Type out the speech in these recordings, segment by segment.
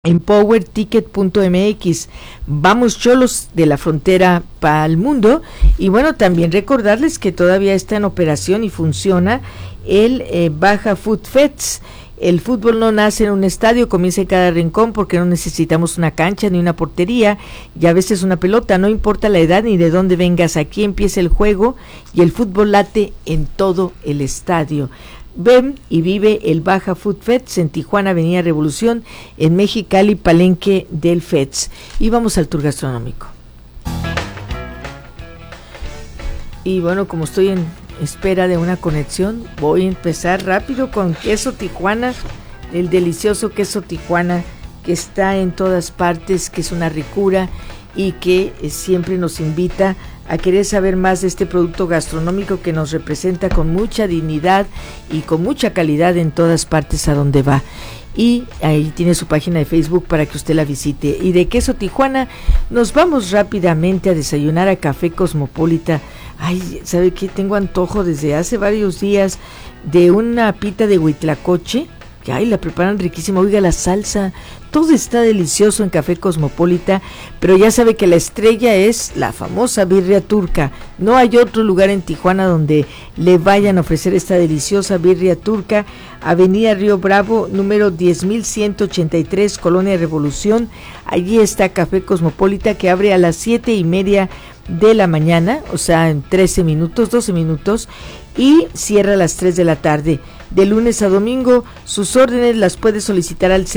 en powerticket.mx. Vamos Cholos de la frontera para el mundo. Y bueno, también recordarles que todavía está en operación y funciona el Baja Food Fest. El fútbol no nace en un estadio, comienza en cada rincón, porque no necesitamos una cancha ni una portería y a veces una pelota, no importa la edad ni de dónde vengas, aquí empieza el juego y el fútbol late en todo el estadio. Ven y vive el Baja Food Fest en Tijuana, Avenida Revolución, en Mexicali, Palenque del Fest. Y vamos al tour gastronómico. Y bueno, como estoy en espera de una conexión, voy a empezar rápido con queso Tijuana, el delicioso queso Tijuana que está en todas partes, que es una ricura y que siempre nos invita a querer saber más de este producto gastronómico que nos representa con mucha dignidad y con mucha calidad en todas partes a donde va. Y ahí tiene su página de Facebook para que usted la visite. Y de queso Tijuana nos vamos rápidamente a desayunar a Café Cosmopolita. Ay, ¿sabe qué? Tengo antojo desde hace varios días de una pita de huitlacoche, que ay, la preparan riquísima. Oiga, la salsa, todo está delicioso en Café Cosmopolita, pero ya sabe que la estrella es la famosa birria turca. No hay otro lugar en Tijuana donde le vayan a ofrecer esta deliciosa birria turca. Avenida Río Bravo, número 10.183, Colonia Revolución. Allí está Café Cosmopolita, que abre a las 7:30 de la mañana, o sea, en 12 minutos, y cierra a las 3 de la tarde. De lunes a domingo, sus órdenes las puede solicitar al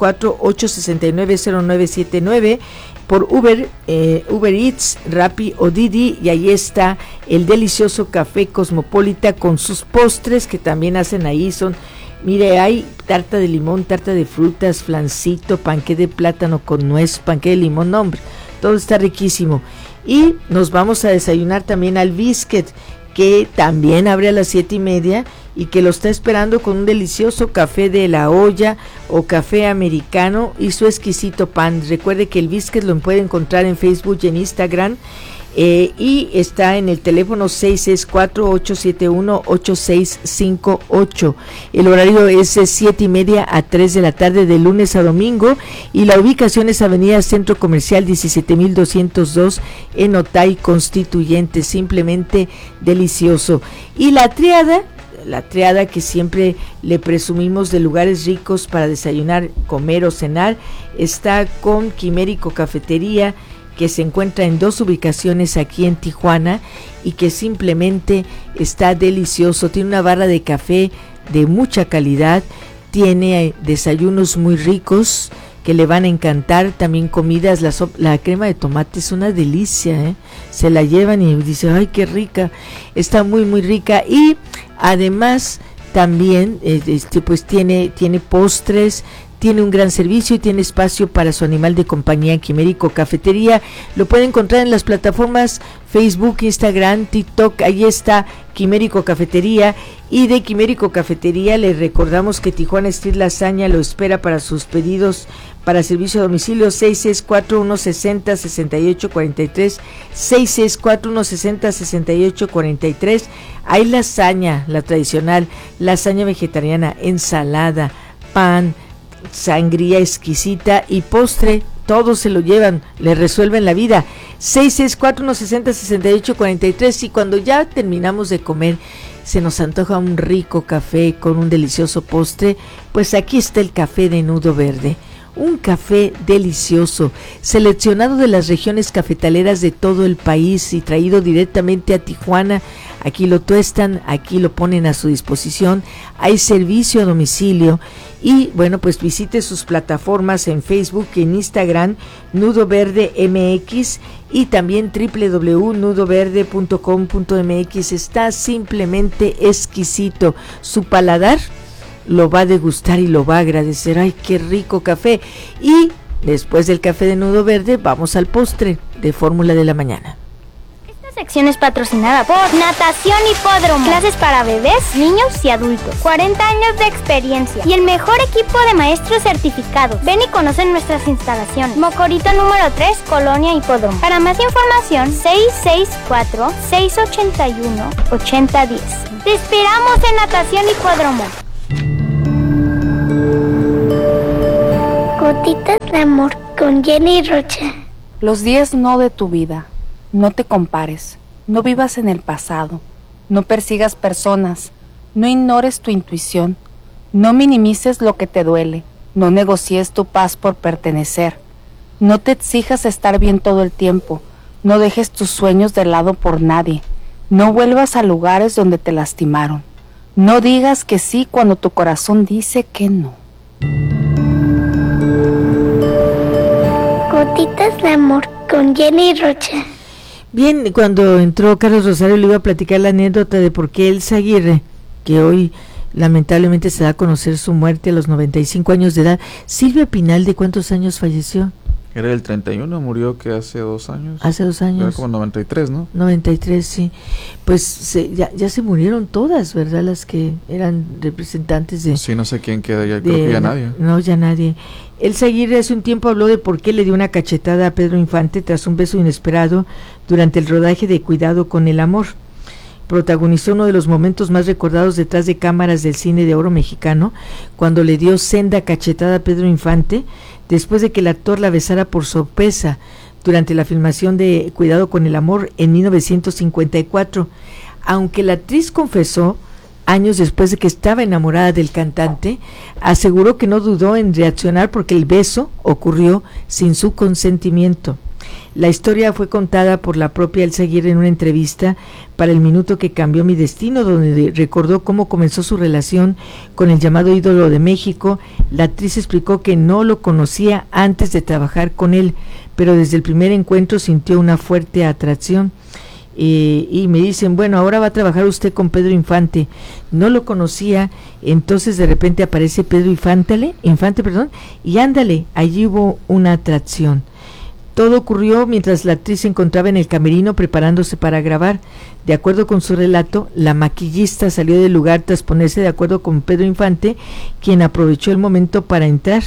664-869-0979 por Uber Eats, Rappi o Didi, y ahí está el delicioso Café Cosmopolita con sus postres que también hacen ahí. Mire, hay tarta de limón, tarta de frutas, flancito, panqué de plátano con nuez, panqué de limón, no, hombre, todo está riquísimo. Y nos vamos a desayunar también al Biscuit, que también abre a las 7:30 y que lo está esperando con un delicioso café de la olla o café americano y su exquisito pan. Recuerde que el Biscuit lo puede encontrar en Facebook y en Instagram, y está en el teléfono 664-871-8658. El horario es de 7:30 a 3 de la tarde de lunes a domingo, y la ubicación es Avenida Centro Comercial 17.202 en Otay Constituyente. Simplemente delicioso. Y la triada que siempre le presumimos de lugares ricos para desayunar, comer o cenar, está con Quimérico Cafetería, que se encuentra en 2 ubicaciones aquí en Tijuana y que simplemente está delicioso. Tiene una barra de café de mucha calidad, tiene desayunos muy ricos que le van a encantar, también comidas. La crema de tomate es una delicia, se la llevan y dicen, ay, qué rica, está muy muy rica. Y además también pues tiene postres, tiene un gran servicio y tiene espacio para su animal de compañía. Quimérico Cafetería lo puede encontrar en las plataformas Facebook, Instagram, TikTok. Ahí está Quimérico Cafetería. Y de Quimérico Cafetería le recordamos que Tijuana Street Lasaña lo espera para sus pedidos para servicio a domicilio. 664-160-6843, 664-160-6843. Hay lasaña, la tradicional lasaña vegetariana, ensalada, pan, sangría exquisita y postre, todos se lo llevan, le resuelven la vida. 664-160-6843. Y cuando ya terminamos de comer, se nos antoja un rico café con un delicioso postre, pues aquí está el café de Nudo Verde. Un café delicioso, seleccionado de las regiones cafetaleras de todo el país y traído directamente a Tijuana. Aquí lo tuestan, aquí lo ponen a su disposición. Hay servicio a domicilio. Y bueno, pues visite sus plataformas en Facebook y en Instagram, Nudo Verde MX, y también www.nudoverde.com.mx. Está simplemente exquisito. Su paladar lo va a degustar y lo va a agradecer. ¡Ay, qué rico café! Y después del café de Nudo Verde, vamos al postre de Fórmula de la Mañana. Esta sección es patrocinada por Natación Hipódromo. Clases para bebés, niños y adultos. 40 años de experiencia y el mejor equipo de maestros certificados. Ven y conoce nuestras instalaciones. Mocorito número 3, Colonia Hipódromo. Para más información, 664-681-8010. Te esperamos en Natación Hipódromo. Gotitas de amor con Jenny Rocha. Los días no de tu vida. No te compares. No vivas en el pasado. No persigas personas. No ignores tu intuición. No minimices lo que te duele. No negocies tu paz por pertenecer. No te exijas estar bien todo el tiempo. No dejes tus sueños de lado por nadie. No vuelvas a lugares donde te lastimaron. No digas que sí cuando tu corazón dice que no. Gotitas de amor con Jenny Rocha. Bien, cuando entró Carlos Rosario le iba a platicar la anécdota de por qué Elsa Aguirre, que hoy lamentablemente se da a conocer su muerte a los 95 años de edad. Silvia Pinal, ¿de cuántos años falleció? Era el 31, murió que hace 2 años. Hace 2 años. Era como 93, ¿no? 93, sí. Pues ya se murieron todas, ¿verdad? Las que eran representantes de... Sí, no sé quién queda, ya creo que ya nadie. No, ya nadie. Elsa Aguirre hace un tiempo habló de por qué le dio una cachetada a Pedro Infante tras un beso inesperado durante el rodaje de Cuidado con el amor. Protagonizó uno de los momentos más recordados detrás de cámaras del cine de oro mexicano, cuando le dio senda cachetada a Pedro Infante, después de que el actor la besara por sorpresa durante la filmación de Cuidado con el amor en 1954. Aunque la actriz confesó, años después de que estaba enamorada del cantante, aseguró que no dudó en reaccionar porque el beso ocurrió sin su consentimiento. La historia fue contada por la propia Elsa Aguirre en una entrevista para El Minuto que Cambió Mi Destino, donde recordó cómo comenzó su relación con el llamado ídolo de México. La actriz explicó que no lo conocía antes de trabajar con él, pero desde el primer encuentro sintió una fuerte atracción. Y me dicen, bueno, ahora va a trabajar usted con Pedro Infante. No lo conocía, entonces de repente aparece Pedro Infante, y ándale, allí hubo una atracción. Todo ocurrió mientras la actriz se encontraba en el camerino preparándose para grabar. De acuerdo con su relato, la maquillista salió del lugar tras ponerse de acuerdo con Pedro Infante, quien aprovechó el momento para entrar.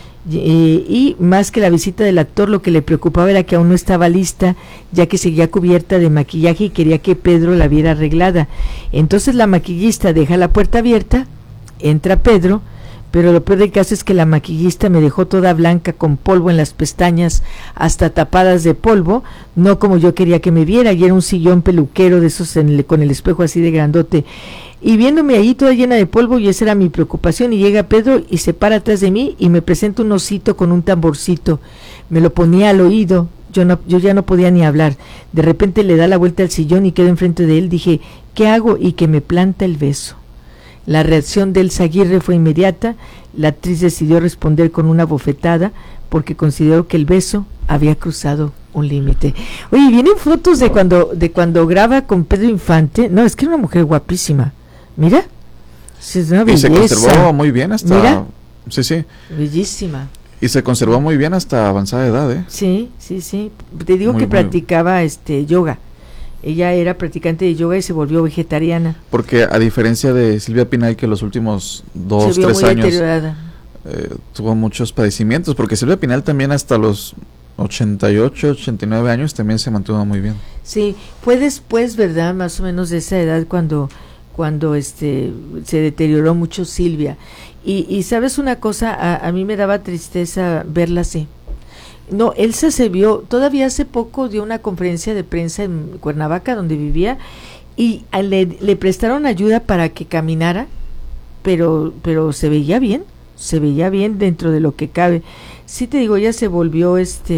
Y más que la visita del actor, lo que le preocupaba era que aún no estaba lista, ya que seguía cubierta de maquillaje y quería que Pedro la viera arreglada. Entonces la maquillista deja la puerta abierta, entra Pedro, pero lo peor del caso es que la maquillista me dejó toda blanca con polvo en las pestañas, hasta tapadas de polvo, no como yo quería que me viera, y era un sillón peluquero de esos con el espejo así de grandote, y viéndome allí toda llena de polvo, y esa era mi preocupación, y llega Pedro y se para atrás de mí y me presenta un osito con un tamborcito, me lo ponía al oído, yo ya no podía ni hablar. De repente le da la vuelta al sillón y quedo enfrente de él, dije, ¿qué hago? Y que me planta el beso. La reacción de Elsa Aguirre fue inmediata. La actriz decidió responder con una bofetada porque consideró que el beso había cruzado un límite. Oye, vienen fotos de cuando graba con Pedro Infante. No, es que era una mujer guapísima. Mira, es una belleza. Y se conservó muy bien hasta... Mira, sí. Bellísima. Y se conservó muy bien hasta avanzada edad, ¿eh? Sí. Te digo que practicaba yoga. Ella era practicante de yoga y se volvió vegetariana. Porque a diferencia de Silvia Pinal, que los últimos 2-3 años tuvo muchos padecimientos, porque Silvia Pinal también hasta los 88, 89 años también se mantuvo muy bien. Sí, fue después, ¿verdad? Más o menos de esa edad cuando se deterioró mucho Silvia. Y ¿sabes una cosa? A mí me daba tristeza verla así. No, Elsa se vio, todavía hace poco dio una conferencia de prensa en Cuernavaca, donde vivía, y le prestaron ayuda para que caminara, pero se veía bien dentro de lo que cabe. Sí te digo, ella se volvió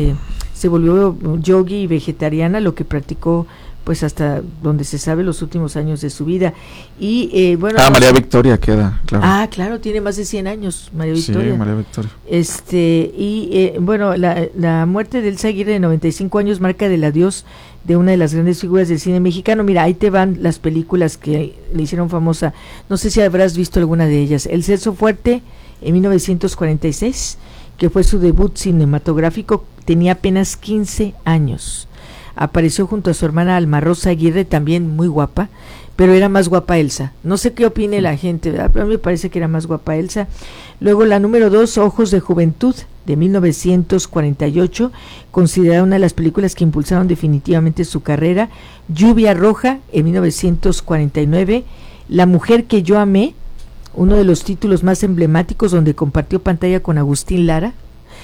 yogi y vegetariana, lo que practicó pues hasta donde se sabe los últimos años de su vida. Y bueno, María Victoria queda, claro. Claro, tiene más de 100 años María Victoria. Sí, María Victoria. Bueno, la muerte de Elsa Aguirre de 95 años marca el adiós de una de las grandes figuras del cine mexicano. Mira, ahí te van las películas que le hicieron famosa. No sé si habrás visto alguna de ellas. El Sexo Fuerte en 1946, que fue su debut cinematográfico, tenía apenas 15 años. Apareció junto a su hermana Alma Rosa Aguirre, también muy guapa, pero era más guapa Elsa. No sé qué opine la gente, ¿verdad? Pero a mí me parece que era más guapa Elsa. Luego la número 2, Ojos de Juventud, de 1948, considerada una de las películas que impulsaron definitivamente su carrera. Lluvia Roja, en 1949. La Mujer que yo amé, uno de los títulos más emblemáticos, donde compartió pantalla con Agustín Lara.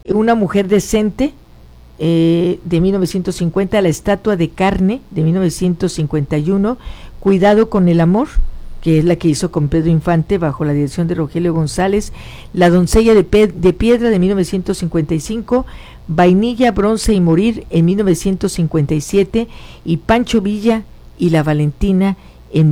Una mujer decente, de 1950, La estatua de carne, de 1951, Cuidado con el amor, que es la que hizo con Pedro Infante bajo la dirección de Rogelio González, La doncella de piedra, de 1955, Vainilla, bronce y morir, en 1957, y Pancho Villa y La Valentina, en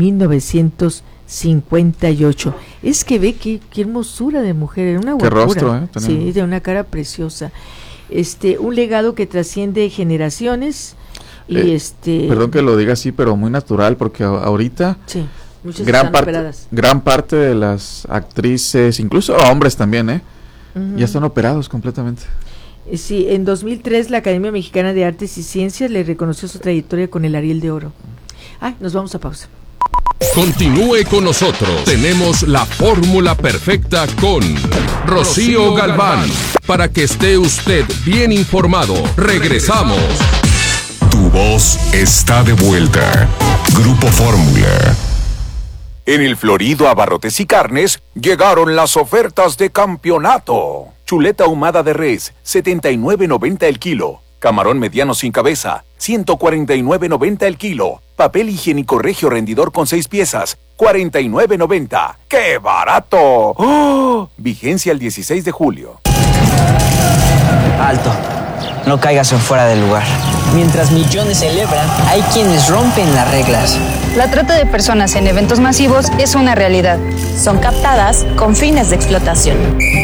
1958. Es que ve qué hermosura de mujer, era una guapura. Qué rostro, sí, de una cara preciosa. Un legado que trasciende generaciones y perdón que lo diga así, pero muy natural, porque ahorita sí, muchas gran parte de las actrices, incluso hombres también, ya están operados completamente. Sí, en 2003 la Academia Mexicana de Artes y Ciencias le reconoció su trayectoria con el Ariel de Oro. Nos vamos a pausa. Continúe con nosotros. Tenemos la fórmula perfecta con Rocío Galván, para que esté usted bien informado. Regresamos. Tu voz está de vuelta. Grupo Fórmula. En el florido Abarrotes y Carnes llegaron las ofertas de campeonato. Chuleta ahumada de res, $79.90 el kilo. Camarón mediano sin cabeza, $149.90 el kilo. Papel higiénico Regio rendidor con 6 piezas, $49.90. ¡Qué barato! ¡Oh! Vigencia el 16 de julio. Alto. No caigas en fuera del lugar. Mientras millones celebran, hay quienes rompen las reglas. La trata de personas en eventos masivos es una realidad. Son captadas con fines de explotación.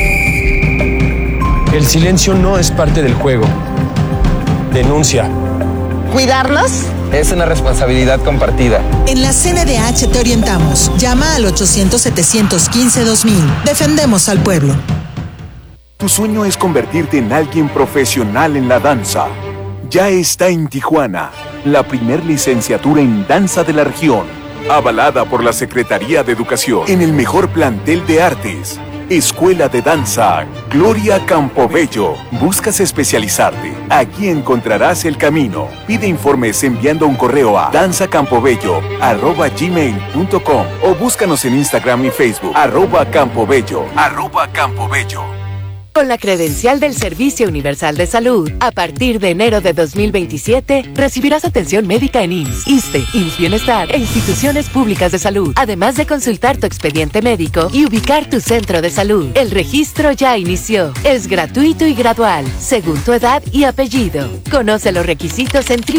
El silencio no es parte del juego. Denuncia. ¿Cuidarlos? Es una responsabilidad compartida. En la CNDH te orientamos. Llama al 800-715-2000. Defendemos al pueblo. Tu sueño es convertirte en alguien profesional en la danza. Ya está en Tijuana, la primer licenciatura en danza de la región, avalada por la Secretaría de Educación, en el mejor plantel de artes. Escuela de Danza Gloria Campobello. ¿Buscas especializarte? Aquí encontrarás el camino. Pide informes enviando un correo a danzacampobello@gmail.com o búscanos en Instagram y Facebook @campobello. Con la credencial del Servicio Universal de Salud, a partir de enero de 2027, recibirás atención médica en IMSS, ISSSTE, IMSS Bienestar e instituciones públicas de salud, además de consultar tu expediente médico y ubicar tu centro de salud. El registro ya inició. Es gratuito y gradual, según tu edad y apellido. Conoce los requisitos en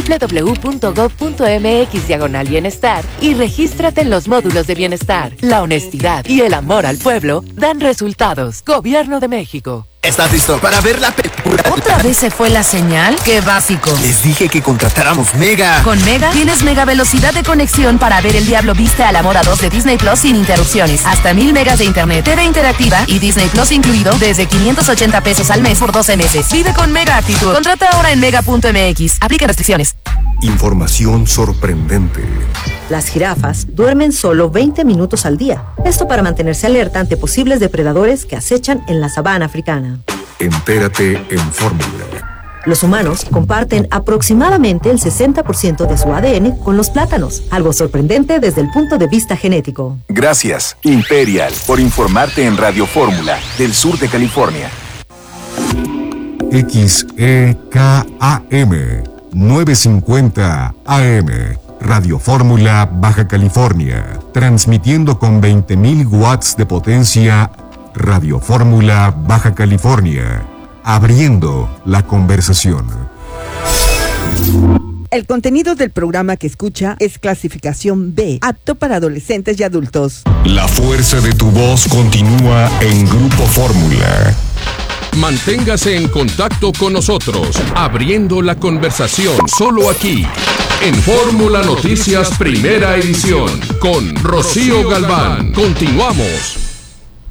www.gov.mx/bienestar y regístrate en los módulos de bienestar. La honestidad y el amor al pueblo dan resultados. Gobierno de México. ¿Estás listo para ver la película? ¿Otra vez se fue la señal? ¡Qué básico! Les dije que contratáramos Mega. Con Mega tienes mega velocidad de conexión para ver El Diablo Viste a la Moda 2 de Disney Plus sin interrupciones. Hasta 1000 megas de internet, TV interactiva y Disney Plus incluido desde $580 al mes por 12 meses. Vive con Mega Actitud. Contrata ahora en mega.mx. Aplica restricciones. Información sorprendente. Las jirafas duermen solo 20 minutos al día. Esto para mantenerse alerta ante posibles depredadores que acechan en la sabana africana. Entérate en Fórmula. Los humanos comparten aproximadamente el 60% de su ADN con los plátanos, algo sorprendente desde el punto de vista genético. Gracias, Imperial, por informarte en Radio Fórmula, del sur de California. XEKAM 950 AM, Radio Fórmula, Baja California, transmitiendo con 20.000 watts de potencia. Radio Fórmula, Baja California, abriendo la conversación. El contenido del programa que escucha es clasificación B, apto para adolescentes y adultos. La fuerza de tu voz continúa en Grupo Fórmula. Manténgase en contacto con nosotros, abriendo la conversación solo aquí, en Fórmula Noticias Primera Edición, con Rocío Galván. Continuamos.